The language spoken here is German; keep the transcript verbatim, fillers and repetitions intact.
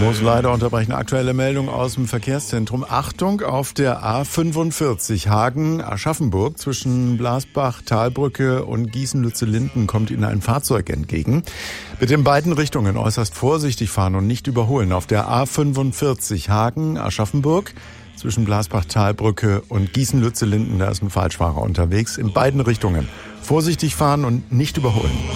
Muss leider unterbrechen. Aktuelle Meldung aus dem Verkehrszentrum. Achtung, auf der A fünfundvierzig Hagen-Aschaffenburg zwischen Blasbach, Talbrücke und Gießen-Lützellinden kommt Ihnen ein Fahrzeug entgegen. Bitte in beiden Richtungen äußerst vorsichtig fahren und nicht überholen. Auf der A fünfundvierzig Hagen-Aschaffenburg zwischen Blasbach, Talbrücke und Gießen-Lützellinden, da ist ein Falschfahrer unterwegs. In beiden Richtungen vorsichtig fahren und nicht überholen.